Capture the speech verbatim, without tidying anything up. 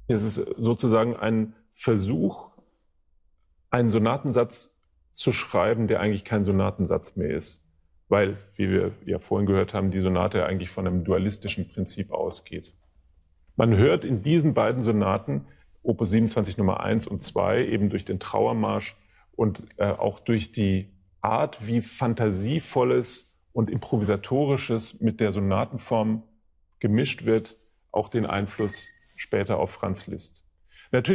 Es ist sozusagen ein Versuch, einen Sonatensatz zu schreiben, der eigentlich kein Sonatensatz mehr ist. Weil, wie wir ja vorhin gehört haben, die Sonate eigentlich von einem dualistischen Prinzip ausgeht. Man hört in diesen beiden Sonaten, Opus siebenundzwanzig Nummer eins und zwei, eben durch den Trauermarsch und äh, auch durch die Art, wie fantasievolles und improvisatorisches mit der Sonatenform gemischt wird, auch den Einfluss später auf Franz Liszt. Natürlich